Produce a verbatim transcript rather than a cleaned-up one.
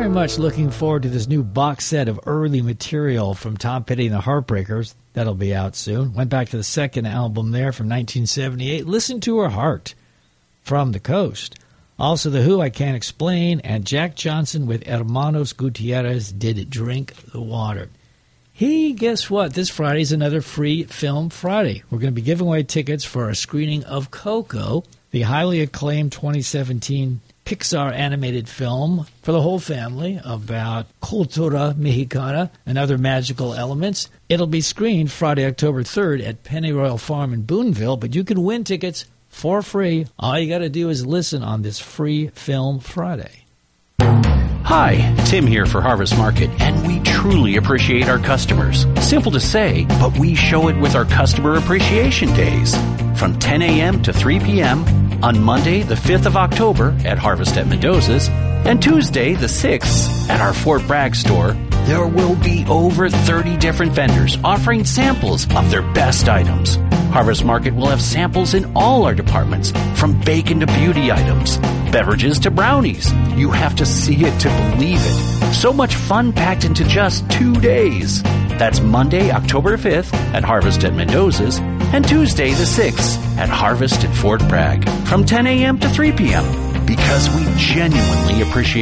very much looking forward to this new box set of early material from Tom Petty and the Heartbreakers. That'll be out soon. Went back to the second album there from nineteen seventy-eight. Listen to Her Heart from the Coast. Also The Who, I Can't Explain, and Jack Johnson with Hermanos Gutierrez did Drink the Water. Hey, guess what? This Friday is another Free Film Friday. We're going to be giving away tickets for a screening of Coco, the highly acclaimed twenty seventeen Pixar animated film for the whole family about cultura mexicana and other magical elements. It'll be screened Friday, October third at Pennyroyal Farm in Boonville, but you can win tickets for free. All you got to do is listen on this Free Film Friday. Hi, Tim here for Harvest Market, and we truly appreciate our customers. Simple to say, but we show it with our Customer Appreciation Days. From ten a.m. to three p.m. on Monday, the fifth of October at Harvest at Mendoza's, and Tuesday, the sixth, at our Fort Bragg store, there will be over thirty different vendors offering samples of their best items. Harvest Market will have samples in all our departments, from bacon to beauty items, beverages to brownies. You have to see it to believe it. So much fun packed into just two days. That's Monday, October fifth at Harvest at Mendoza's, and Tuesday the sixth at Harvest at Fort Bragg from ten a.m. to three p.m. because we genuinely appreciate